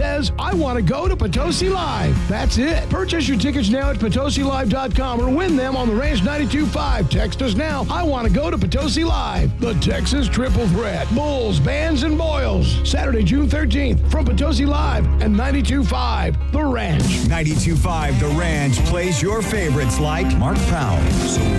says, I want to go to Potosi Live. That's it. Purchase your tickets now at PotosiLive.com or win them on the Ranch 92.5. Text us now. I want to go to Potosi Live. The Texas Triple Threat. Bulls, Bands, and Boils. Saturday, June 13th from Potosi Live and 92.5 The Ranch. 92.5 The Ranch plays your favorites like Mark Powell.